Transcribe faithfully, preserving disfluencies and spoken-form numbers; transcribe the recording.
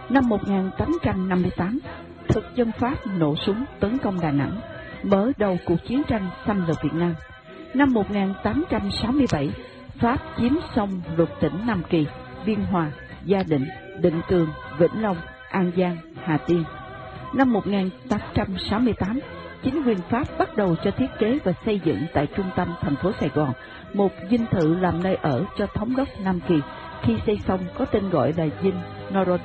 Năm một nghìn tám trăm năm mươi tám, thực dân Pháp nổ súng tấn công Đà Nẵng, mở đầu cuộc chiến tranh xâm lược Việt Nam. Năm một nghìn tám trăm sáu mươi bảy, Pháp chiếm xong lục tỉnh Nam Kỳ, Biên Hòa, Gia Định, Định Tường, Vĩnh Long, An Giang, Hà Tiên. Năm một nghìn tám trăm sáu mươi tám, chính quyền Pháp bắt đầu cho thiết kế và xây dựng tại trung tâm thành phố Sài Gòn một dinh thự làm nơi ở cho thống đốc Nam Kỳ. Khi xây xong có tên gọi là dinh Norodom.